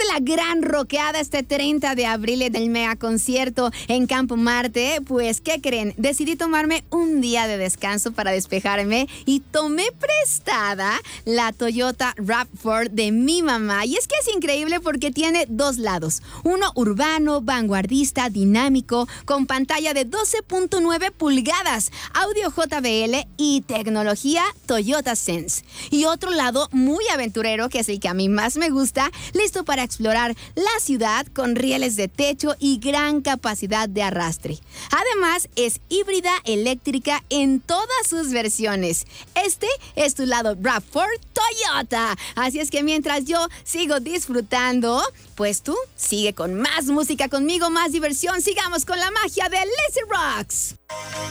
la gran rockeada este 30 de abril del mega concierto en Campo Marte, pues, ¿qué creen? Decidí tomarme un día de descanso para despejarme y tomé prestada la Toyota RAV4 de mi mamá. Y es que es increíble porque tiene dos lados. Uno urbano, vanguardista, dinámico, con pantalla de 12.9 pulgadas, audio JBL y tecnología Toyota Sense. Y otro lado muy aventurero, que es el que a mí más me gusta, listo para explorar la ciudad con rieles de techo y gran capacidad de arrastre. Además, es híbrida eléctrica en todas sus versiones. Este es tu lado RAV4 Toyota. Así es que mientras yo sigo disfrutando, pues tú sigue con más música conmigo, más diversión. Sigamos con la magia de Lazy Rocks.